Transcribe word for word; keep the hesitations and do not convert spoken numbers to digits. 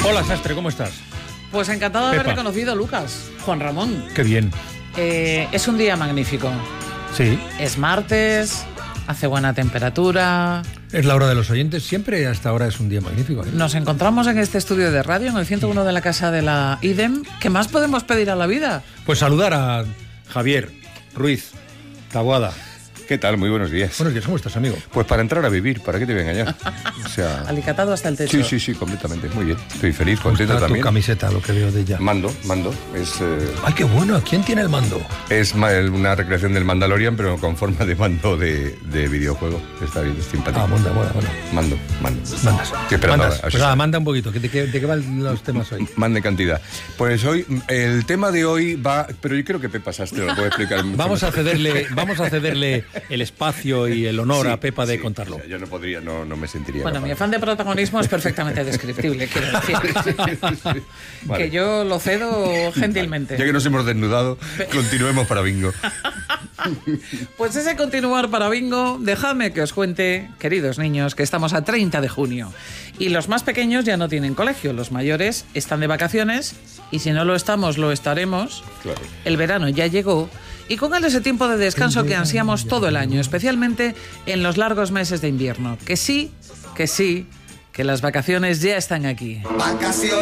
Hola, Sastre, ¿cómo estás? Pues encantado de Pepa. haberle conocido, Lucas. Juan Ramón. Qué bien. Eh, es un día magnífico. Sí. Es martes, hace buena temperatura. Es la hora de los oyentes. Siempre hasta ahora es un día magnífico, ¿eh? Nos encontramos en este estudio de radio, en el ciento uno de la casa de la I D E M. ¿Qué más podemos pedir a la vida? Pues saludar a Javier Ruiz Taboada. ¿Qué tal? Muy buenos días. Buenos días, ¿cómo estás, amigo? Pues para entrar a vivir, ¿para qué te voy a engañar? O sea... Alicatado hasta el techo. Sí, sí, sí, completamente. Muy bien. Estoy feliz, contento Está también. tu camiseta, lo que veo de ella. Mando, mando. Es, eh, Ay, qué bueno. ¿Quién tiene el mando? es ma- una recreación del Mandalorian, pero con forma de mando de, de videojuego. Está bien, es simpático. Ah, manda, bueno, bueno. Mando, mando. Mandas. Estoy esperando Mandas. ahora. Pues nada, manda un poquito. ¿De qué, de qué van los temas hoy? Mande cantidad. Pues hoy, el tema de hoy va... Pero yo creo que Pepa Sastre lo puede explicar mucho Vamos a mejor. cederle, vamos a cederle el espacio y el honor Sí, a Pepa de sí, contarlo. o sea, yo no podría, no, no me sentiría Bueno, capaz. mi afán de protagonismo es perfectamente descriptible, quiero decir. Vale. Que yo lo cedo gentilmente. Ya que nos hemos desnudado, continuemos para bingo. Pues ese continuar para bingo, dejadme que os cuente, queridos niños, que estamos a treinta de junio y los más pequeños ya no tienen colegio, los mayores están de vacaciones y si no lo estamos, lo estaremos. Claro. El verano ya llegó y con él ese tiempo de descanso que ansiamos todo el año, especialmente en los largos meses de invierno. Que sí, que sí, que las vacaciones ya están aquí.